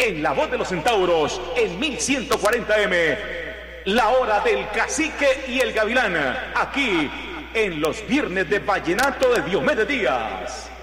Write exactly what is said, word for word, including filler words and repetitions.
en La Voz de los Centauros, en mil ciento cuarenta eme. La hora del cacique y el gavilán, aquí en los viernes de vallenato de Diomedes Díaz.